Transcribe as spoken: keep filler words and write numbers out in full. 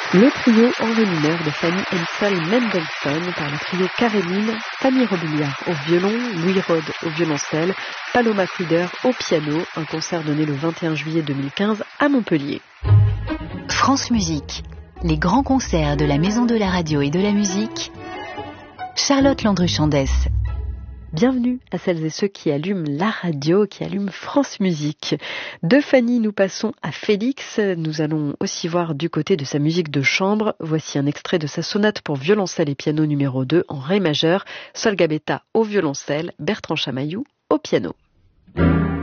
Le trio en ré mineur de Fanny Hensel Mendelssohn par le trio Karéline, Fanny Robiliard au violon, Louis Rode au violoncelle, Paloma Frieder au piano, un concert donné le vingt et un juillet deux mille quinze à Montpellier. France Musique, les grands concerts de la Maison de la Radio et de la Musique, Charlotte Landru-Chandès. Bienvenue à celles et ceux qui allument la radio, qui allument France Musique. De Fanny, nous passons à Félix. Nous allons aussi voir du côté de sa musique de chambre. Voici un extrait de sa sonate pour violoncelle et piano numéro deux en ré majeur, Sol Gabetta au violoncelle, Bertrand Chamaillou au piano.